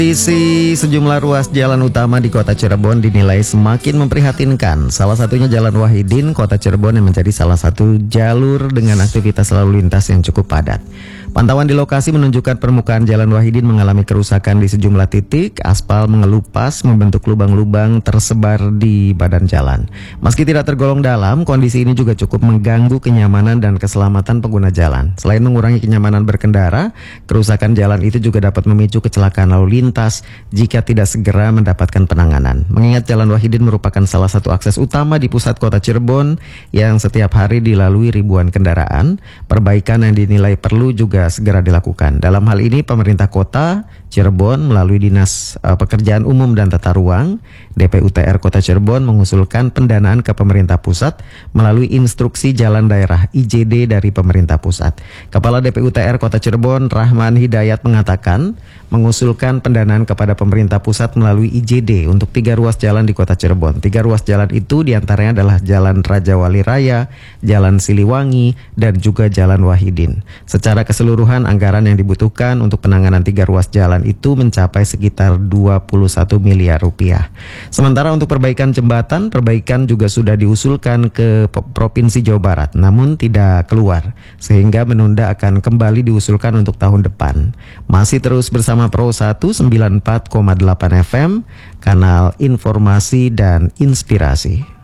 Kondisi sejumlah ruas jalan utama di kota Cirebon dinilai semakin memprihatinkan. Salah satunya Jalan Wahidin, kota Cirebon yang menjadi salah satu jalur dengan aktivitas lalu lintas yang cukup padat. Pantauan di lokasi menunjukkan permukaan Jalan Wahidin mengalami kerusakan di sejumlah titik, aspal mengelupas, membentuk lubang-lubang tersebar di badan jalan. Meski tidak tergolong dalam, kondisi ini juga cukup mengganggu kenyamanan dan keselamatan pengguna jalan. Selain mengurangi kenyamanan berkendara, kerusakan jalan itu juga dapat memicu kecelakaan lalu lintas jika tidak segera mendapatkan penanganan. Mengingat Jalan Wahidin merupakan salah satu akses utama di pusat kota Cirebon yang setiap hari dilalui ribuan kendaraan, perbaikan yang dinilai perlu juga segera dilakukan. Dalam hal ini pemerintah kota Cirebon melalui Dinas Pekerjaan Umum dan Tata Ruang DPUTR Kota Cirebon mengusulkan pendanaan ke pemerintah pusat melalui instruksi jalan daerah IJD dari pemerintah pusat. Kepala DPUTR Kota Cirebon Rahman Hidayat mengatakan mengusulkan pendanaan kepada pemerintah pusat melalui IJD untuk 3 ruas jalan di kota Cirebon. 3 ruas jalan itu diantaranya adalah Jalan Raja Wali Raya, Jalan Siliwangi, dan juga Jalan Wahidin. Secara keseluruhan anggaran yang dibutuhkan untuk penanganan 3 ruas jalan itu mencapai sekitar 21 miliar rupiah. Sementara untuk perbaikan jembatan, perbaikan juga sudah diusulkan ke Provinsi Jawa Barat, namun tidak keluar, sehingga menunda akan kembali diusulkan untuk tahun depan. Masih terus bersama Pro 194,8 FM, kanal informasi dan inspirasi.